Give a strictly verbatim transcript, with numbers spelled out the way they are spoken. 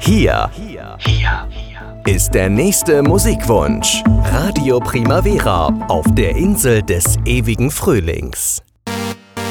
Hier, hier ist der nächste Musikwunsch. Radio Primavera auf der Insel des ewigen Frühlings.